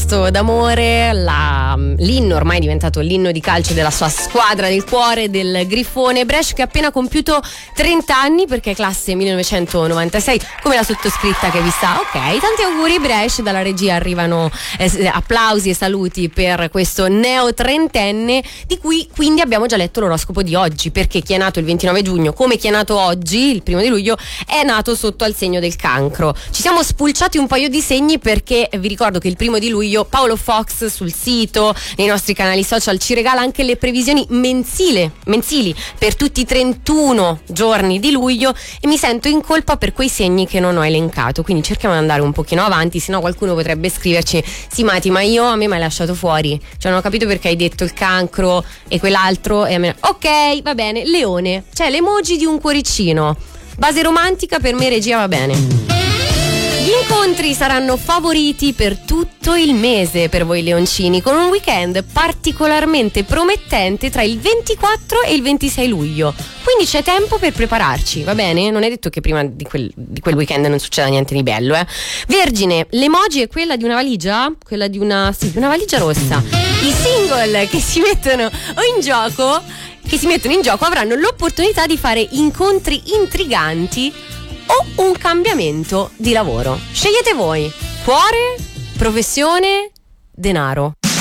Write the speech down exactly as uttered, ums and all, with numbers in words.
gesto d'amore, la, l'inno ormai è diventato l'inno di calcio della sua squadra del cuore, del Grifone Brescia, che ha appena compiuto trenta anni perché è classe millenovecentonovantasei, come la sottoscritta che vi sta. Ok, tanti auguri Brescia, dalla regia arrivano eh, applausi e saluti per questo neo trentenne, di cui quindi abbiamo già letto l'oroscopo di oggi, perché chi è nato il ventinove giugno, come chi è nato oggi, il primo di luglio, è nato sotto al segno del Cancro. Ci siamo spulciati un paio di segni, perché vi ricordo che il primo di luglio Paolo Fox sul sito, nei nostri canali social, ci regala anche le previsioni mensile, mensili per tutti i trentuno giorni di luglio, e mi sento in colpa per quei segni che non ho elencato, quindi cerchiamo di andare un pochino avanti, sennò qualcuno potrebbe scriverci: sì Mati, ma io a me mi hai lasciato fuori, cioè non ho capito perché hai detto il Cancro e quell'altro, e a me... ok, va bene. Leone, c'è l'emoji di un cuoricino, base romantica, per me regia va bene. Gli incontri saranno favoriti per tutto il mese per voi leoncini, con un weekend particolarmente promettente tra il ventiquattro e il ventisei luglio. Quindi c'è tempo per prepararci, va bene? Non è detto che prima di quel, di quel weekend non succeda niente di bello, eh. Vergine, l'emoji è quella di una valigia? Quella di una, sì, di una valigia rossa. I single che si mettono in gioco, che si mettono in gioco avranno l'opportunità di fare incontri intriganti o un cambiamento di lavoro. Scegliete voi: cuore, professione, denaro.